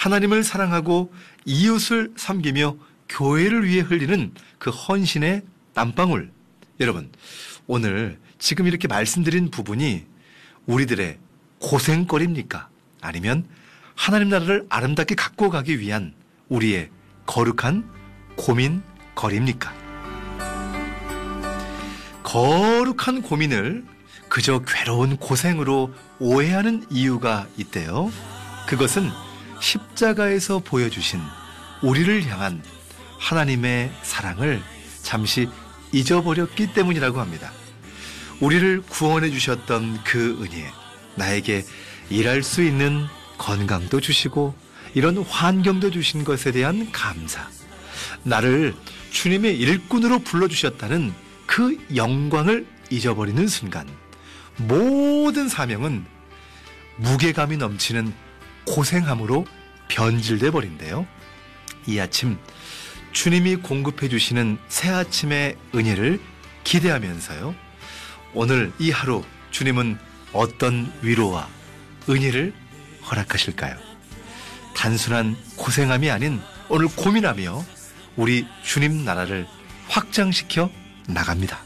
하나님을 사랑하고 이웃을 섬기며 교회를 위해 흘리는 그 헌신의 땀방울. 여러분, 오늘 지금 이렇게 말씀드린 부분이 우리들의 고생거리입니까? 아니면 하나님 나라를 아름답게 갖고 가기 위한 우리의 거룩한 고민거리입니까? 거룩한 고민을 그저 괴로운 고생으로 오해하는 이유가 있대요. 그것은 십자가에서 보여주신 우리를 향한 하나님의 사랑을 잠시 잊어버렸기 때문이라고 합니다. 우리를 구원해 주셨던 그 은혜에 나에게 일할 수 있는 건강도 주시고 이런 환경도 주신 것에 대한 감사, 나를 주님의 일꾼으로 불러주셨다는 그 영광을 잊어버리는 순간 모든 사명은 무게감이 넘치는 고생함으로 변질돼 버린대요. 이 아침 주님이 공급해 주시는 새 아침의 은혜를 기대하면서요, 오늘 이 하루 주님은 어떤 위로와 은혜를 허락하실까요? 단순한 고생함이 아닌 오늘 고민하며 우리 주님 나라를 확장시켜 나갑니다.